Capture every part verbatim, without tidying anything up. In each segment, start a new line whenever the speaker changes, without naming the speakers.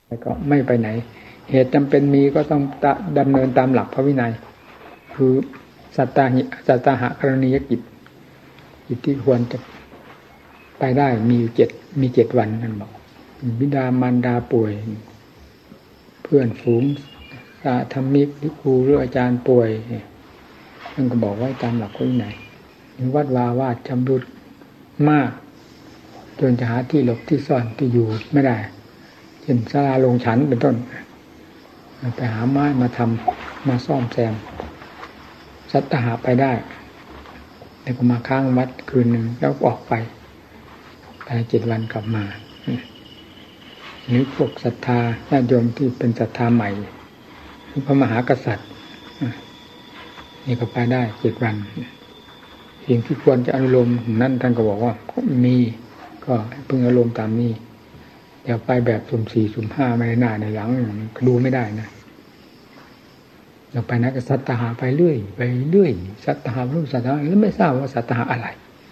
ก็ไม่ไปไหนเหตุจำเป็นมีก็ต้องดำเนินตามหลักพระวินัยคือสัตตาหิสัตตาหะกรณียกิจกิจที่ควรจะไปได้มีอยู่เจ็ดมีเจ็ดวันนั่นบอกบิดามารดาป่วยเพื่อนฝูงสาธมิกหรือครูหรืออาจารย์ป่วยนั่นก็บอกไว้ตามหลักพระวินัยวัดวาวาดชำรุดมากจนจะหาที่หลบที่ซ่อนที่อยู่ไม่ได้เช่นศาลาลงฉันเป็นต้นไปหาไม้มาทำมาซ่อมแซมสัตตหะไปได้แล้วก็มาค้างวัดคืนหนึ่งแล้วออกไปไปเจ็ดวันกลับมาหรือพวกศรัทธาญาติโยมที่เป็นศรัทธาใหม่พระมหากษัตริย์นี่ก็ไปได้เจ็ดวันสิ่งที่ควรจะอนุโลมนั่นท่านก็บอกว่ามีก็พึงอารมณ์ตามนี้อย่าไปแบบสุ่มสี่สุ่มห้าไม่ได้หน้าในหลังดูไม่ได้นะอย่าไปนะก็สัตตหะไปเรื่อยไปเรื่อยสัตตหะรู้สัตตหะแล้วไม่ทราบว่าสัตตหะอะไร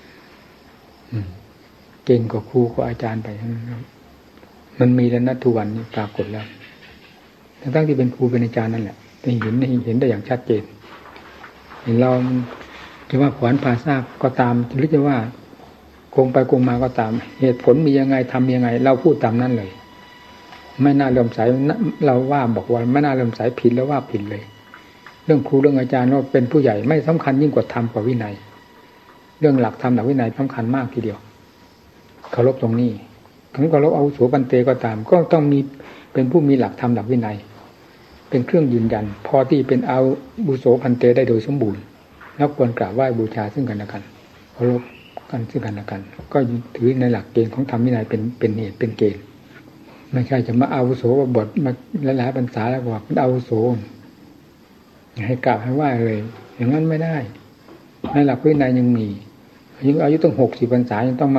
เก่งกว่าครูกว่าอาจารย์ไปมันมีแล้วนะทุกวันนี้ปรากฏแล้วทั้งที่เป็นครูเป็นอาจารย์นั่นแหละเห็นเห็นได้อย่างชัดเจนเห็นเราจะว่าขวานผ่าซากก็ตามหรือจะว่าโกงไปโกงมาก็ตามเหตุผลมียังไงทำยังไงเราพูดตามนั้นเลยไม่น่าเลื่อมใสเราว่าบอกว่าไม่น่าเลื่อมใสผิดแล้วว่าผิดเลยเรื่องครูเรื่องอาจารย์ว่าเป็นผู้ใหญ่ไม่สำคัญยิ่งกว่าธรรมกว่าวินัยเรื่องหลักธรรมหลักวินัยสำคัญมากทีเดียวเคารพตรงนี้ถึงเคารพอาวุโสปันเตก็ตามก็ต้องมีเป็นผู้มีหลักธรรมหลักวินัยเป็นเครื่องยืนยันพอที่เป็นอาวุโสปันเตได้โดยสมบูรณ์แล้วควรกราบไหว้บูชาซึ่งกันและกันเคารพกันซึ่งกันและกันก็ถือในหลักเกณฑ์ของธรรมวินัยเป็นเป็นเหตุเป็นเกณฑ์ไม่ใช่จะมาอาวุโสบทมาหลายๆพรรษาแล้วบอกเป็นอาวุโสให้กราบให้ไหว้เลยอย่างนั้นไม่ได้ในหลักวินัยยังมีอายุอายุต้องหกสิบพรรษายังต้อง